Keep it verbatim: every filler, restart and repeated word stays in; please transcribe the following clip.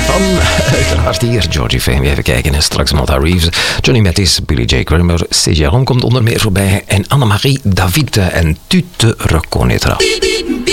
van uiteraard hier Georgie Fame. Even kijken en straks Malta Reeves, Johnny Matthis, Billy J. Kramer, C J Ron komt onder meer voorbij en Annemarie David en Tu te reconnaîtras.